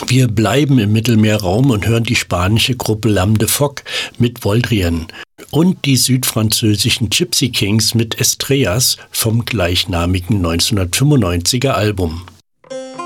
Wir bleiben im Mittelmeerraum und hören die spanische Gruppe L'Âme de Phoque mit Voldrien und die südfranzösischen Gypsy Kings mit Estrellas vom gleichnamigen 1995er Album.